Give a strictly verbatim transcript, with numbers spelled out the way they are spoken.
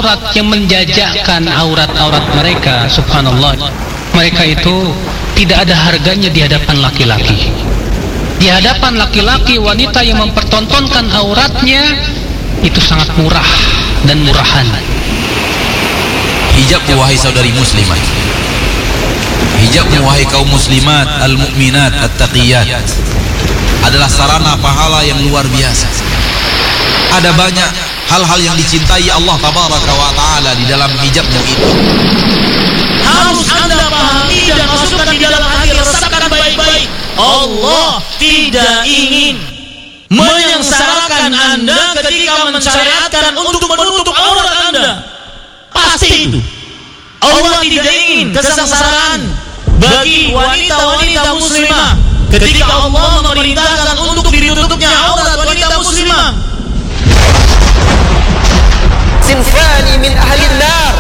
aurat yang menjajakan aurat-aurat mereka, subhanallah, mereka itu tidak ada harganya di hadapan laki-laki. Di hadapan laki-laki, wanita yang mempertontonkan auratnya itu sangat murah dan murahan. Hijab, wahai saudari muslimat, hijab, wahai kaum muslimat al-mu'minat at-taqiyat, adalah sarana pahala yang luar biasa. Ada banyak hal-hal yang dicintai Allah tabaraka wa ta'ala di dalam hijabmu itu. Harus Anda pahami dan masukkan di dalam hati, rasakan baik-baik. Allah tidak ingin menyengsarakan Anda ketika mensyariatkan untuk menutup aurat Anda. Pasti itu. Allah tidak ingin kesengsaraan bagi wanita-wanita muslimah ketika Allah memerintahkan untuk ditutupnya aurat wanita muslimah. Sinfani min ahli nar.